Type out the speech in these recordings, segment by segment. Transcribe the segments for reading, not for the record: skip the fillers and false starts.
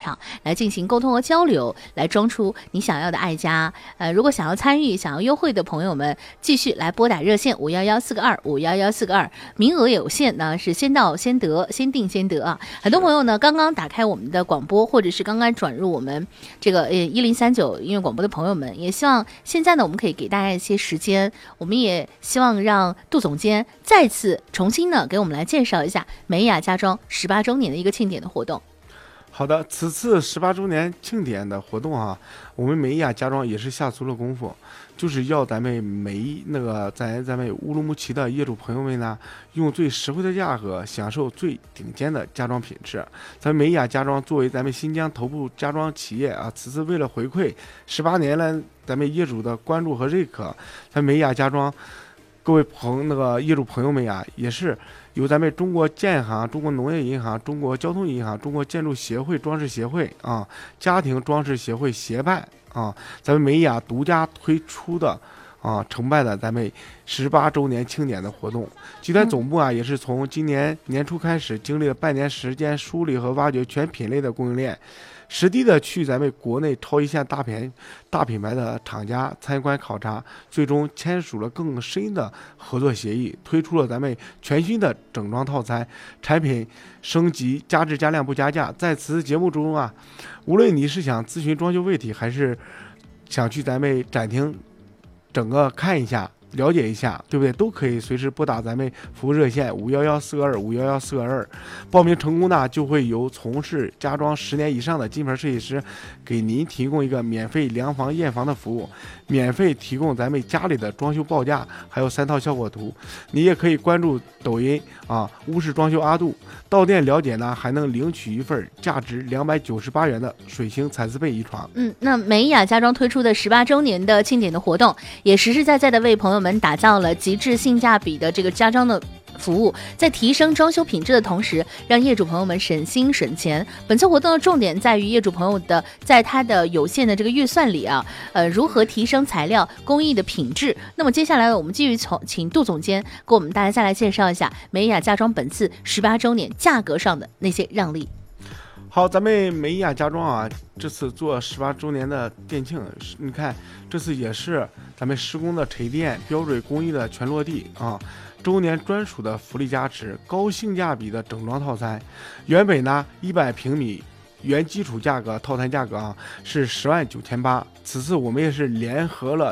场来进行沟通和交流，来装出你想要的爱家。如果想要参与、想要优惠的朋友们，继续来拨打热线511-422-511-422，名额有限呢，是先到先得，先定先得啊。很多朋友呢，刚刚打开我们的广播，或者是刚刚转入我们这个1039音乐广播的朋友们，也希望现在呢，我们可以给大家一些时间，我们也希望让杜总监再次重新呢给我们来介绍一下美雅家装18周年的一个庆典的活动。 好的，此次18周年庆典的活动啊，我们美雅家装也是下足了功夫，就是要咱们咱们乌鲁木齐的业主朋友们呢，用最实惠的价格享受最顶尖的家装品质。咱美雅家装作为咱们新疆头部家装企业啊，此次为了回馈18年来咱们业主的关注和认可，咱美雅家装各位业主朋友们呀，也是由咱们中国建行、中国农业银行、中国交通银行、中国建筑协会、装饰协会啊、家庭装饰协会协办啊，咱们美雅独家推出的承办的咱们18周年庆典的活动。集团总部啊，也是从今年年初开始，经历了半年时间梳理和挖掘全品类的供应链，实地的去咱们国内超一线大品牌的厂家参观考察，最终签署了更深的合作协议，推出了咱们全新的整装套餐，产品升级，加质加量不加价。在此节目中啊，无论你是想咨询装修问题，还是想去咱们展厅整个看一下了解一下，对不对？都可以随时拨打咱们服务热线511-422-511-422，报名成功呢，就会由从事家装10年以上的金牌设计师给您提供一个免费量房验房的服务，免费提供咱们家里的装修报价，还有3套效果图。你也可以关注抖音屋式装修阿杜，到店了解呢，还能领取一份价值298元的水星蚕丝被一床。 那美雅家装推出的18周年的庆典的活动，也实实在在的为朋友们打造了极致性价比的这个家装的服务，在提升装修品质的同时，让业主朋友们省心省钱。本次活动的重点在于业主朋友在他的有限的这个预算里如何提升材料工艺的品质。那么接下来我们继续请杜总监给我们大家再来介绍一下美雅家装本次18周年价格上的那些让利。 好，咱们美雅家装啊，这次做18周年的店庆，你看这次也是咱们施工的沉淀、标准工艺的全落地啊，周年专属的福利加持，高性价比的整装套餐。原本呢100平米原基础价格套餐价格是10.98万，此次我们也是联合了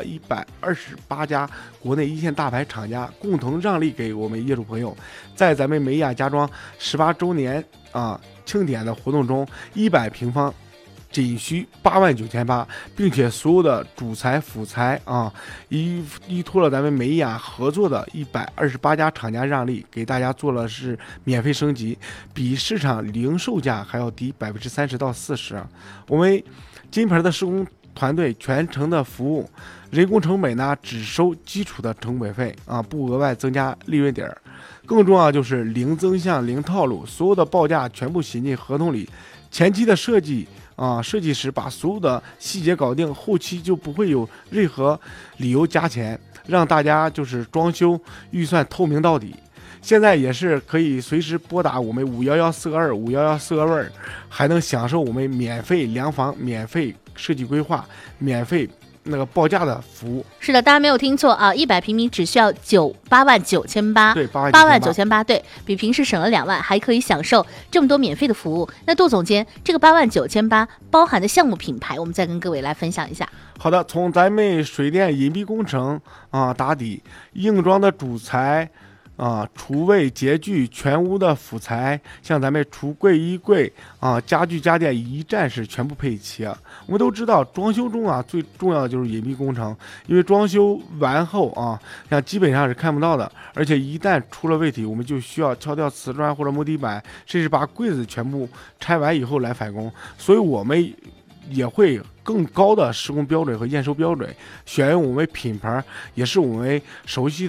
128家国内一线大牌厂家，共同让利给我们业主朋友，在咱们美雅家装18周年庆典的活动中，100平方仅需8.98万，并且所有的主材辅材依托了咱们美雅合作的128家厂家让利，给大家做了是免费升级，比市场零售价还要低30%到40%。我们金牌的施工团队全程的服务，人工成本呢只收基础的成本费不额外增加利润点。更重要就是零增项零套路，所有的报价全部写进合同里，前期的设计设计师把所有的细节搞定，后期就不会有任何理由加钱，让大家就是装修预算透明到底。现在也是可以随时拨打我们511-422-511-422，还能享受我们免费量房、免费设计规划、免费报价的服务。 是的，大家没有听错100平米只需要8.98万， 对 ，8.98万，对，比平时省了2万，还可以享受这么多免费的服务。那杜总监，这个8.98万包含的项目品牌，我们再跟各位来分享一下。 好的，从咱们水电隐蔽工程打底，硬装的主材厨卫洁具，全屋的辅材，像咱们橱柜、衣柜家具家电一站式全部配齐。我们都知道装修中最重要的就是隐蔽工程，因为装修完后像基本上是看不到的，而且一旦出了问题，我们就需要敲掉瓷砖或者木地板，甚至把柜子全部拆完以后来返工，所以我们也会更高的施工标准和验收标准，选用我们品牌也是我们熟悉的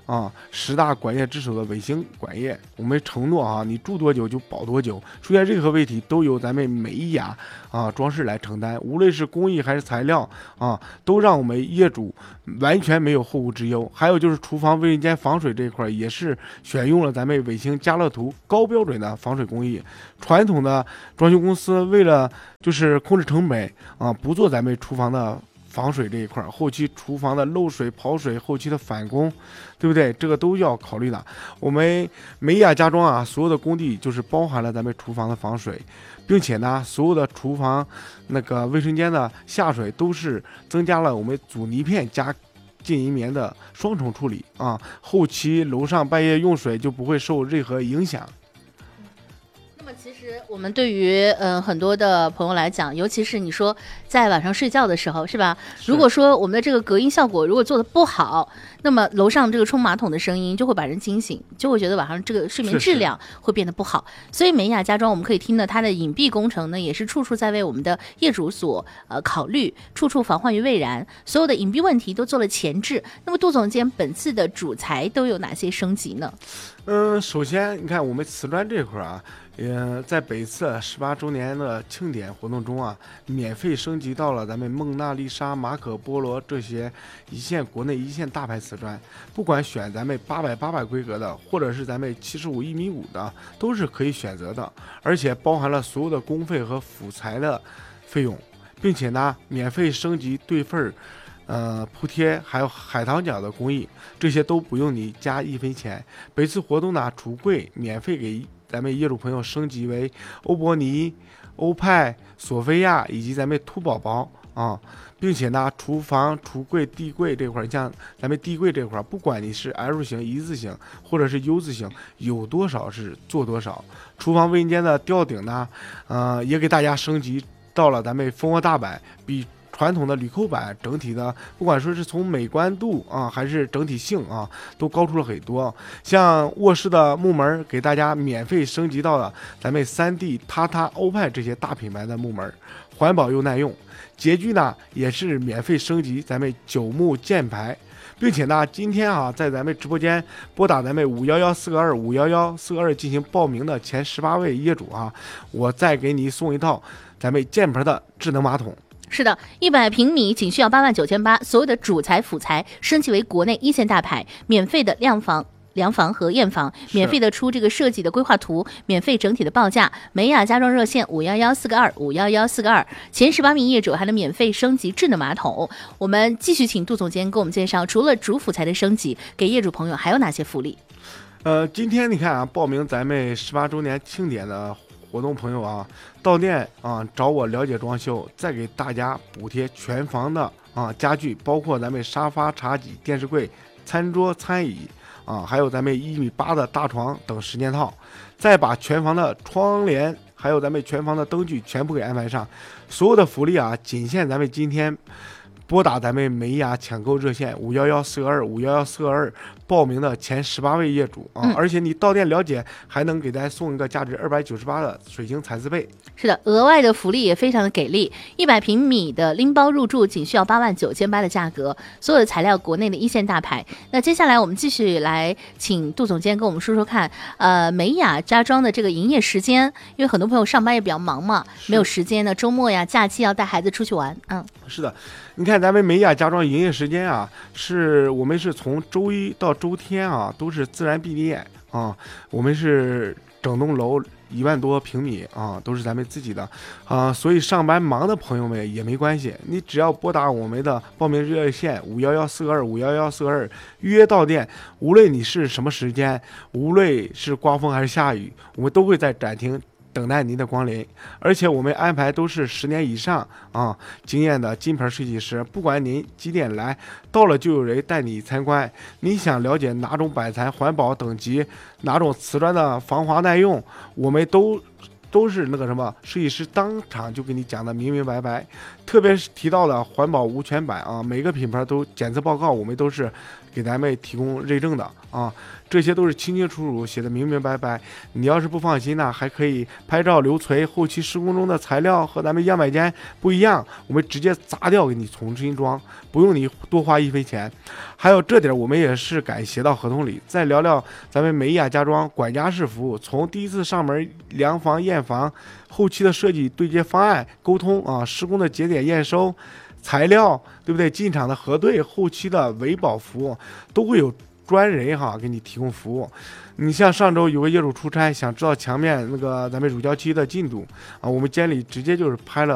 啊10大管业之首的伟星管业，我们承诺啊，你住多久就保多久，出现任何问题都由咱们美雅装饰来承担，无论是工艺还是材料都让我们业主完全没有后顾之忧。还有就是厨房卫生间防水这一块也是选用了咱们伟星家乐图高标准的防水工艺。传统的装修公司为了就是控制成本不做咱们厨房的防水这一块，后期厨房的漏水跑水，后期的返工，对不对？这个都要考虑的。我们美雅家装所有的工地就是包含了咱们厨房的防水，并且呢，所有的厨房那个卫生间的下水都是增加了我们阻尼片加近银棉的双重处理后期楼上半夜用水就不会受任何影响。 那么其实我们对于很多的朋友来讲，尤其是你说在晚上睡觉的时候，是吧？如果说我们的这个隔音效果如果做的不好，那么楼上这个冲马桶的声音就会把人惊醒，就会觉得晚上这个睡眠质量会变得不好。所以美雅家装我们可以听到它的隐蔽工程呢，也是处处在为我们的业主所考虑，处处防患于未然，所有的隐蔽问题都做了前置。那么杜总监本次的主材都有哪些升级呢？ 首先你看我们瓷砖这块在本次18周年的庆典活动中免费升级到了咱们蒙娜丽莎、马可波罗这些国内一线大牌瓷砖，不管选咱们800规格的，或者是咱们75、1.5米的，都是可以选择的，而且包含了所有的工费和辅材的费用，并且呢，免费升级对缝铺贴还有海棠角的工艺，这些都不用你加1分钱。本次活动呢，橱柜免费给咱们业主朋友升级为欧泊尼、欧派、索菲亚以及咱们兔宝宝并且呢，厨房、橱柜、地柜这块，像咱们地柜这块，不管你是 L 型、一字型或者是 U 字型，有多少是做多少。厨房卫生间的吊顶呢，也给大家升级到了咱们蜂窝大板，比传统的铝扣板整体的不管说是从美观度还是整体性都高出了很多。像卧室的木门给大家免费升级到了咱们3D、榻欧派这些大品牌的木门，环保又耐用。洁具呢也是免费升级咱们9木键盘，并且呢今天在咱们直播间拨打咱们511-422-511-422进行报名的前18位业主我再给你送一套咱们键盘的智能马桶。 是的，100平米仅需要89800，所有的主材辅材升级为国内一线大牌，免费的量房和验房，免费的出这个设计的规划图，免费整体的报价。美雅家装热线511-422-511-422，前18名业主还能免费升级智能马桶。我们继续请杜总监给我们介绍，除了主辅材的升级，给业主朋友还有哪些福利？ 今天你看报名咱们18周年庆典的活动朋友到店找我了解装修，再给大家补贴全房的家具，包括咱们沙发、茶几、电视柜、餐桌、餐椅还有咱们1.8米的大床等10件套，再把全房的窗帘还有咱们全房的灯具全部给安排上。所有的福利仅限咱们今天拨打咱们美雅抢购热线511-422-511-422报名的前18位业主而且你到店了解还能给大家送一个价值298的水晶蚕丝被。 是的，额外的福利也非常的给力，100平米的拎包入住仅需要89800的价格，所有的材料国内的一线大牌。那接下来我们继续来请杜总监跟我们说说看，美雅家装的这个营业时间，因为很多朋友上班也比较忙嘛，没有时间呢，周末呀、假期要带孩子出去玩。 是的，你看咱们美雅家装营业时间我们是从周一到周天都是自然闭店我们是整栋楼1万多平米都是咱们自己的所以上班忙的朋友们也没关系，你只要拨打我们的报名热线511-422-511-422约到店，无论你是什么时间，无论是刮风还是下雨，我们都会在展厅等待您的光临。而且我们安排都是10年以上经验的金牌设计师，不管您几点来，到了就有人带你参观。你想了解哪种板材环保等级，哪种瓷砖的防滑耐用，我们都是那个什么设计师当场就给你讲的明明白白。特别是提到的环保无醛板每个品牌都检测报告我们都是给咱们提供认证的啊，这些都是清清楚楚写的明明白白。你要是不放心呢，还可以拍照留存，后期施工中的材料和咱们样板间不一样，我们直接砸掉给你重新装，不用你多花1分钱。还有这点我们也是敢写到合同里。再聊聊咱们美雅家装管家式服务，从第一次上门量房验房，后期的设计对接方案沟通啊，施工的节点验收，材料对不对？进场的核对，后期的维保服务都会有专人给你提供服务。你像上周有个业主出差，想知道墙面那个咱们乳胶漆的进度啊，我们监理直接就是拍了